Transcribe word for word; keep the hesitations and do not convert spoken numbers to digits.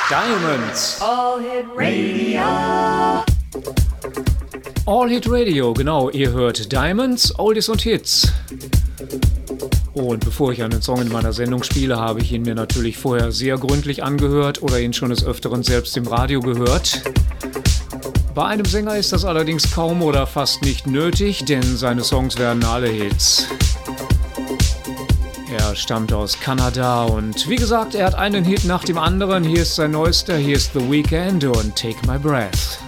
Diamonds. All Hit Radio. All Hit Radio, genau. Ihr hört Diamonds, Oldies und Hits. Und bevor ich einen Song in meiner Sendung spiele, habe ich ihn mir natürlich vorher sehr gründlich angehört oder ihn schon des Öfteren selbst im Radio gehört. Bei einem Sänger ist das allerdings kaum oder fast nicht nötig, denn seine Songs werden alle Hits. Er stammt aus Kanada und wie gesagt, er hat einen Hit nach dem anderen. Hier ist sein neuester, hier ist The Weeknd und Take My Breath.